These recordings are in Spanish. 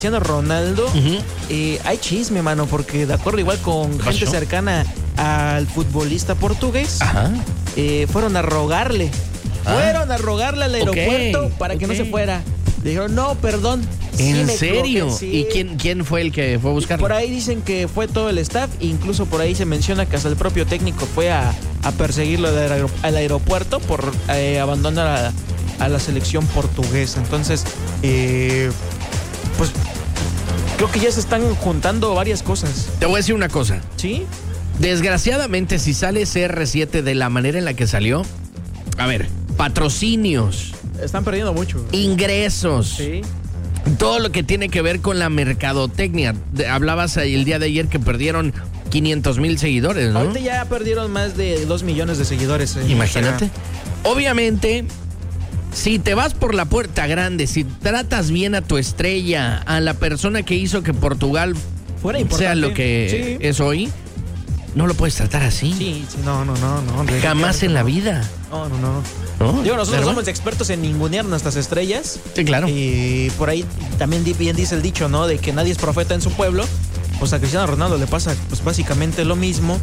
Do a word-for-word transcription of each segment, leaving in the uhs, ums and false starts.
Cristiano Ronaldo, Uh-huh. eh, hay chisme, mano, porque de acuerdo igual con ¿Qué gente pasó? cercana al futbolista portugués, Ajá. eh, fueron a rogarle, Ah. fueron a rogarle al aeropuerto Ok, para que ok. no se fuera. Le dijeron, no, perdón. sí ¿En me serio? equivoqué, sí". ¿Y quién, quién fue el que fue a buscarlo? Por ahí dicen que fue todo el staff, incluso por ahí se menciona que hasta el propio técnico fue a, a perseguirlo al, aer- al aeropuerto por eh, abandonar a, a la selección portuguesa. Entonces, eh, pues creo que ya se están juntando varias cosas. Te voy a decir una cosa. ¿Sí? Desgraciadamente, si sale C R siete de la manera en la que salió, a ver, patrocinios, Están perdiendo mucho. ingresos, Sí. todo lo que tiene que ver con la mercadotecnia. De- hablabas ahí el día de ayer que perdieron quinientos mil seguidores, ¿no? Ahorita ya perdieron más de dos millones de seguidores. en Imagínate. Instagram. Obviamente, si te vas por la puerta grande, si tratas bien a tu estrella, a la persona que hizo que Portugal Fuera sea importante. lo que Sí. es hoy, no lo puedes tratar así. Sí, sí, no, no, no, no. Jamás en la vida. No, no, no. ¿No? Digo, nosotros ¿Verdad? somos expertos en ningunear nuestras estrellas. Sí, claro. Y por ahí también di- bien dice el dicho, ¿no? De que nadie es profeta en su pueblo. Pues a Cristiano Ronaldo le pasa pues básicamente lo mismo.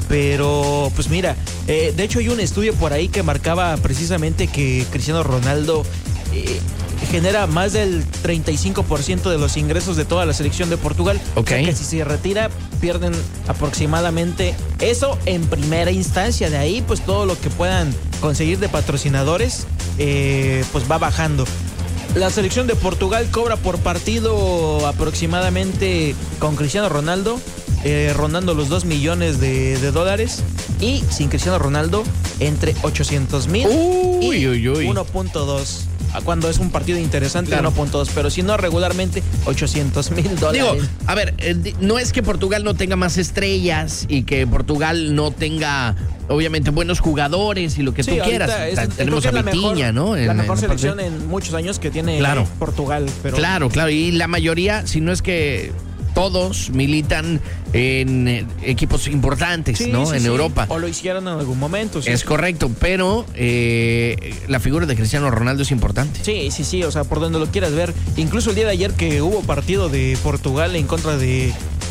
Pero pues mira, eh, de hecho hay un estudio por ahí que marcaba precisamente que Cristiano Ronaldo eh, genera más del treinta y cinco por ciento de los ingresos de toda la selección de Portugal. Ok. O sea que si se retira pierden aproximadamente eso en primera instancia. De ahí pues todo lo que puedan conseguir de patrocinadores eh, pues va bajando. La selección de Portugal cobra por partido aproximadamente con Cristiano Ronaldo, eh, rondando los dos millones de, de dólares. Y sin Cristiano Ronaldo, entre ochocientos mil Uy, y uy, uy. uno punto dos. Cuando es un partido interesante, Claro. uno punto dos. Pero si no, regularmente ochocientos mil dólares. Digo, a ver, eh, di- no es que Portugal no tenga más estrellas y que Portugal no tenga, obviamente, buenos jugadores y lo que Sí, tú ahorita quieras. es- Ta- creo Tenemos que a es la Vitinha, mejor- ¿no? La En- en mejor la parte- selección en muchos años que tiene Claro. Portugal. Pero Claro, claro. Y la mayoría, si no es que todos militan en eh, equipos importantes, Sí, ¿no? sí, en sí. Europa. O lo hicieron en algún momento. Sí. Es correcto, pero eh, la figura de Cristiano Ronaldo es importante. Sí, sí, sí, o sea, por donde lo quieras ver. Incluso el día de ayer que hubo partido de Portugal en contra de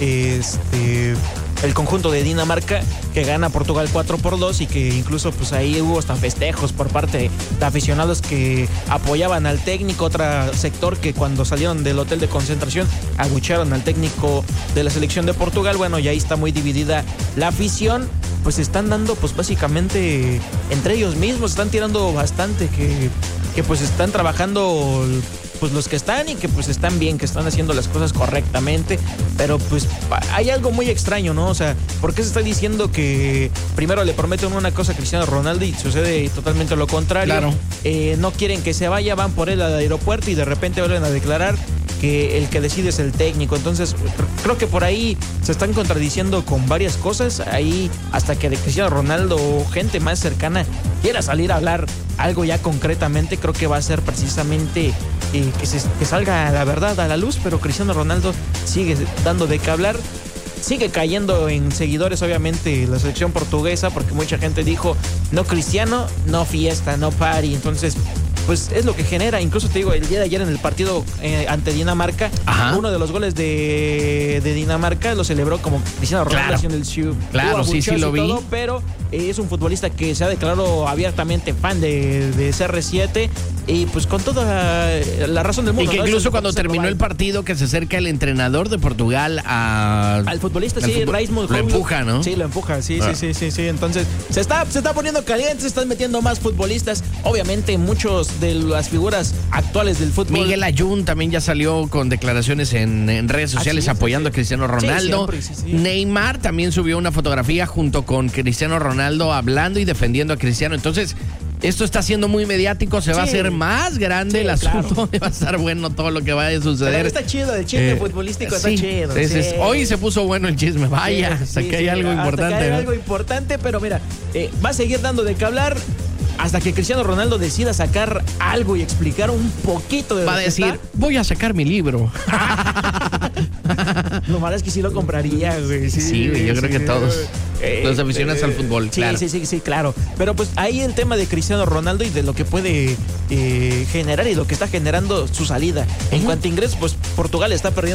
este el conjunto de Dinamarca, que gana Portugal cuatro por dos y que incluso pues ahí hubo hasta festejos por parte de aficionados que apoyaban al técnico, otro sector que cuando salieron del hotel de concentración abuchearon al técnico de la selección de Portugal. Bueno, y ahí está muy dividida la afición. Pues están dando pues básicamente entre ellos mismos, están tirando bastante que, que pues están trabajando pues los que están y que pues están bien, que están haciendo las cosas correctamente, pero pues hay algo muy extraño, ¿no? O sea, ¿por qué se está diciendo que primero le prometen una cosa a Cristiano Ronaldo y sucede totalmente lo contrario? Claro. Eh, no quieren que se vaya, van por él al aeropuerto y de repente vuelven a declarar que el que decide es el técnico. Entonces creo que por ahí se están contradiciendo con varias cosas. Ahí hasta que de Cristiano Ronaldo o gente más cercana quiera salir a hablar algo ya concretamente, creo que va a ser precisamente eh, que, se, que salga la verdad a la luz. Pero Cristiano Ronaldo sigue dando de qué hablar. Sigue cayendo en seguidores, obviamente, la selección portuguesa, porque mucha gente dijo, no Cristiano, no fiesta, no party. Entonces, pues es lo que genera. Incluso te digo, el día de ayer en el partido eh, ante Dinamarca, Ajá. uno de los goles de, de Dinamarca lo celebró como Cristiano Ronaldo Claro. haciendo el show. Claro, Hubo sí, sí abucheos lo y vi. todo, pero eh, es un futbolista que se ha declarado abiertamente fan de, de C R siete y pues con toda la razón del mundo. Y que ¿no? incluso Es cuando el terminó global. el partido, que se acerca el entrenador de Portugal a... Al futbolista, al sí, futbol- Raismund Lo Højlund. empuja, ¿no? Sí, lo empuja, sí, Ah. sí, sí, sí, sí. Entonces, se está, se está poniendo caliente, se están metiendo más futbolistas. Obviamente, muchos de las figuras actuales del fútbol. Miguel Ayun también ya salió con declaraciones en, en redes sociales Así es, apoyando sí. a Cristiano Sí, Ronaldo. siempre, sí, sí. Neymar también subió una fotografía junto con Cristiano Ronaldo hablando y defendiendo a Cristiano. Entonces, esto está siendo muy mediático, se va a Sí. hacer más grande Sí, el asunto, claro. va a estar bueno todo lo que vaya a Pero suceder. está chido, el chisme Eh, futbolístico sí, está chido. es- es- sí. hoy se puso bueno el chisme, vaya, Sí, hasta sí, que hay sí, algo hasta importante. que hay ¿no? algo importante, pero mira, eh, va a seguir dando de qué hablar hasta que Cristiano Ronaldo decida sacar algo y explicar un poquito de Va lo a que decir, está. voy a sacar mi libro. Lo malo es que sí lo compraría, güey. Sí, Sí, güey, yo creo sí, que todos eh, los aficionados eh, al fútbol, sí, claro. Sí, sí, sí, claro. Pero pues ahí el tema de Cristiano Ronaldo y de lo que puede eh, generar y lo que está generando su salida. En Ujú. cuanto a ingresos, pues Portugal está perdiendo